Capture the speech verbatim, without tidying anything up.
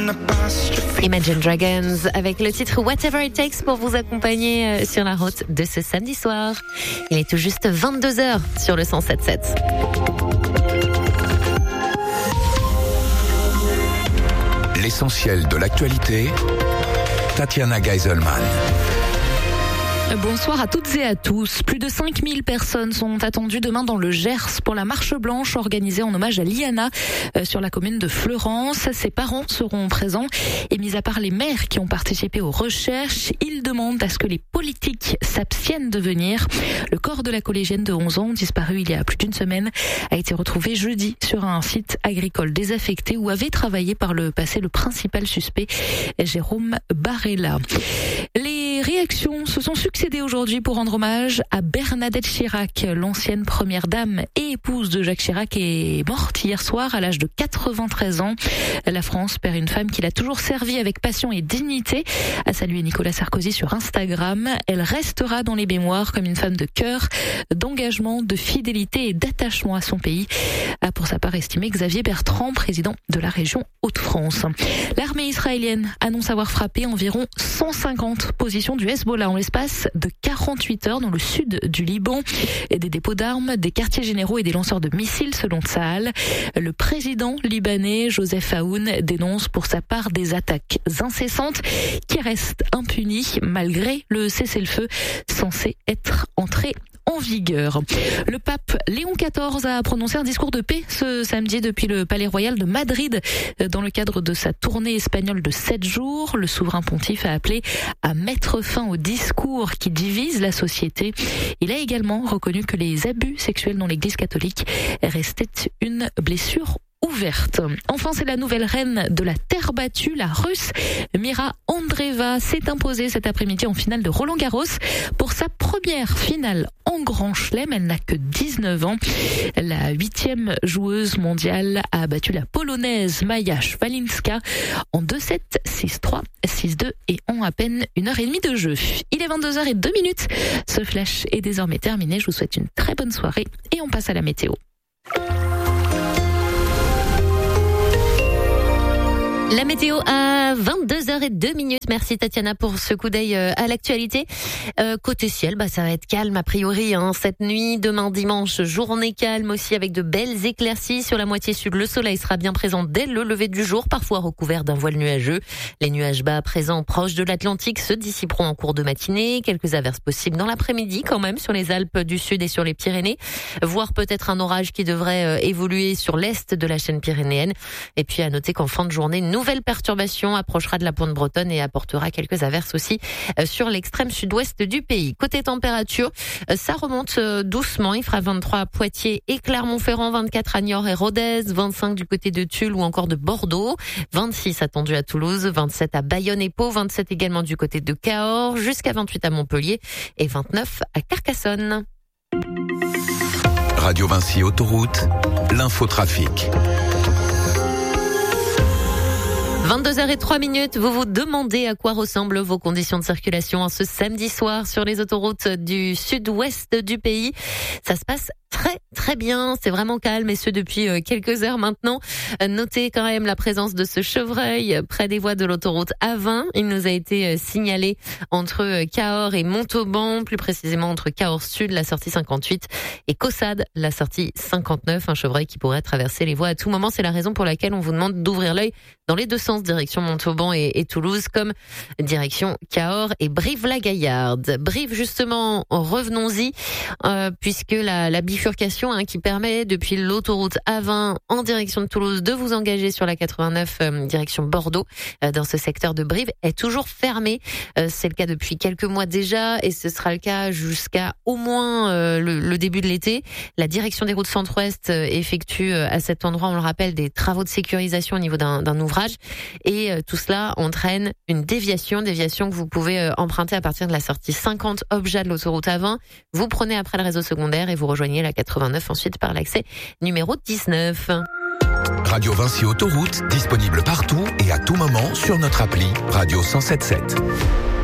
Imagine Dragons avec le titre Whatever It Takes pour vous accompagner sur la route de ce samedi soir. Il est tout juste vingt-deux heures sur le cent sept sept. L'essentiel de l'actualité, Tatiana Geiselman. Bonsoir à toutes et à tous. Plus de cinq mille personnes sont attendues demain dans le Gers pour la marche blanche organisée en hommage à Liana sur la commune de Fleurance. Ses parents seront présents et mis à part les maires qui ont participé aux recherches, ils demandent à ce que les politiques s'abstiennent de venir. Le corps de la collégienne de onze ans, disparu il y a plus d'une semaine, a été retrouvé jeudi sur un site agricole désaffecté où avait travaillé par le passé le principal suspect, Jérôme Barella. Les réactions se sont succédé aujourd'hui pour rendre hommage à Bernadette Chirac. L'ancienne première dame et épouse de Jacques Chirac est morte hier soir à l'âge de quatre-vingt-treize ans. La France perd une femme qui l'a toujours servie avec passion et dignité, a salué Nicolas Sarkozy sur Instagram. Elle restera dans les mémoires comme une femme de cœur, d'engagement, de fidélité et d'attachement à son pays, a pour sa part estimé Xavier Bertrand, président de la région Hauts-de-France. L'armée israélienne annonce avoir frappé environ cent cinquante positions du Hezbollah en l'espace de quarante-huit heures dans le sud du Liban. Et des dépôts d'armes, des quartiers généraux et des lanceurs de missiles selon Tsahal. Le président libanais Joseph Aoun dénonce pour sa part des attaques incessantes qui restent impunies malgré le cessez-le-feu censé être entré en vigueur. Le pape Léon quatorze a prononcé un discours de paix ce samedi depuis le Palais Royal de Madrid. Dans le cadre de sa tournée espagnole de sept jours, le souverain pontife a appelé à mettre fin aux discours qui divisent la société. Il a également reconnu que les abus sexuels dans l'Église catholique restaient une blessure ouverte. Enfin, c'est la nouvelle reine de la terre battue, la Russe Mira Andreeva s'est imposée cet après-midi en finale de Roland-Garros. Pour sa première finale en Grand Chelem, elle n'a que dix-neuf ans. La huitième joueuse mondiale a battu la polonaise Maja Szwalinska en deux sept, six trois, six deux et en à peine une heure et demie de jeu. Il est vingt-deux heures zéro deux minutes. Ce flash est désormais terminé. Je vous souhaite une très bonne soirée et on passe à la météo. La météo à vingt-deux heures zéro deux minutes. Merci Tatiana pour ce coup d'œil à l'actualité. Euh, côté ciel, bah ça va être calme a priori hein, cette nuit. Demain dimanche, journée calme aussi avec de belles éclaircies sur la moitié sud. Le soleil sera bien présent dès le lever du jour, parfois recouvert d'un voile nuageux. Les nuages bas présents proches de l'Atlantique se dissiperont en cours de matinée. Quelques averses possibles dans l'après-midi quand même sur les Alpes du Sud et sur les Pyrénées. Voire peut-être un orage qui devrait euh, évoluer sur l'est de la chaîne pyrénéenne. Et puis à noter qu'en fin de journée, nouvelle perturbation approchera de la pointe bretonne et apportera quelques averses aussi sur l'extrême sud-ouest du pays. Côté température, ça remonte doucement. Il fera vingt-trois à Poitiers et Clermont-Ferrand, vingt-quatre à Niort et Rodez, vingt-cinq du côté de Tulle ou encore de Bordeaux, vingt-six attendu à Toulouse, vingt-sept à Bayonne et Pau, vingt-sept également du côté de Cahors, jusqu'à vingt-huit à Montpellier et vingt-neuf à Carcassonne. Radio Vinci Autoroute, l'infotrafic. vingt-deux heures zéro trois minutes, vous vous demandez à quoi ressemblent vos conditions de circulation en ce samedi soir sur les autoroutes du sud-ouest du pays. Ça se passe très très bien, c'est vraiment calme et ce depuis quelques heures maintenant. Notez quand même la présence de ce chevreuil près des voies de l'autoroute A vingt. Il nous a été signalé entre Cahors et Montauban, plus précisément entre Cahors Sud, la sortie cinquante-huit, et Caussade, la sortie cinquante-neuf. Un chevreuil qui pourrait traverser les voies à tout moment. C'est la raison pour laquelle on vous demande d'ouvrir l'œil dans les deux sens, direction Montauban et, et Toulouse, comme direction Cahors et Brive-la-Gaillarde. Brive, justement, revenons-y, euh, puisque la, la bifurcation hein, qui permet depuis l'autoroute A vingt en direction de Toulouse de vous engager sur la quatre-vingt-neuf euh, direction Bordeaux euh, dans ce secteur de Brive est toujours fermée. Euh, c'est le cas depuis quelques mois déjà et ce sera le cas jusqu'à au moins euh, le, le début de l'été. La direction des routes centre-ouest euh, effectue euh, à cet endroit, on le rappelle, des travaux de sécurisation au niveau d'un, d'un ouvrage et euh, tout cela entraîne une déviation, déviation que vous pouvez euh, emprunter à partir de la sortie cinquante Obja de l'autoroute A vingt. Vous prenez après le réseau secondaire et vous rejoignez la quatre-vingt-neuf ensuite par l'accès numéro dix-neuf. Radio Vinci Autoroute, disponible partout et à tout moment sur notre appli Radio cent sept sept.